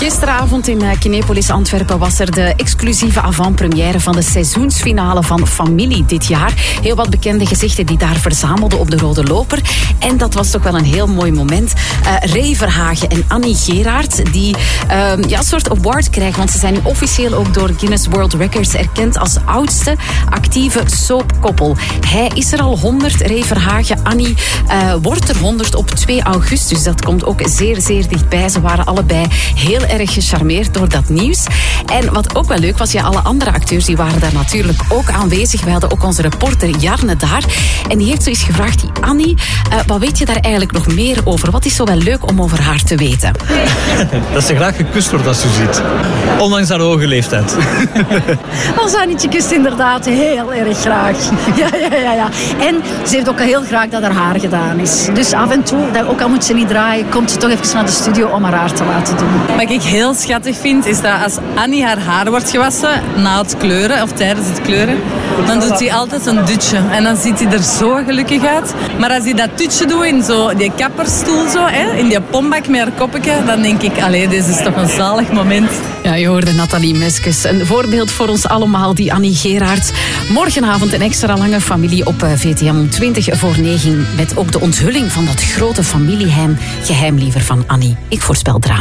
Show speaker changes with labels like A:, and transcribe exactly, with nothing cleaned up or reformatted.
A: Gisteravond in Kinepolis Antwerpen was er de exclusieve avant-première van de seizoensfinale van Familie dit jaar. Heel wat bekende gezichten die daar verzamelden op de Rode Loper. En dat was toch wel een heel mooi moment. Uh, Ray Verhagen en Annie Geraert die uh, ja, een soort award krijgen, want ze zijn nu officieel ook door Guinness World Records erkend als oudste actieve soapkoppel. Hij is er al honderd, Ray Verhagen. Annie uh, wordt er honderd op twee augustus. Dat komt ook zeer, zeer dichtbij. Ze waren allebei heel erg gecharmeerd door dat nieuws. En wat ook wel leuk was, ja, alle andere acteurs die waren daar natuurlijk ook aanwezig. We hadden ook onze reporter Jarne daar. En die heeft zoiets gevraagd, die Annie, uh, wat weet je daar eigenlijk nog meer over? Wat is zo wel leuk om over haar te weten?
B: Dat ze graag gekust wordt als ze ziet. Ondanks haar hoge leeftijd.
C: Als Annietje kust inderdaad heel erg graag. Ja, ja, ja, ja. En ze heeft ook heel graag dat haar haar gedaan is. Dus af en toe, dat ook al moet ze niet draaien, komt ze toch even naar de studio om haar haar te laten doen.
D: Wat ik heel schattig vind, is dat als Annie haar haar wordt gewassen na het kleuren, of tijdens het kleuren, dan doet hij altijd een dutje. En dan ziet hij er zo gelukkig uit. Maar als hij dat dutje doet in zo die kapperstoel, zo, hè, in die pombak met haar koppetje, dan denk ik, allee, dit is toch een zalig moment.
A: Ja, je hoorde Nathalie Meskes. Een voorbeeld voor ons allemaal, die Annie Geraert. Morgenavond een extra lange Familie op V T M om twintig voor negen. Met ook de onthulling van dat grote familiegeheim, geheim liever van Annie. Ik voorspel drama.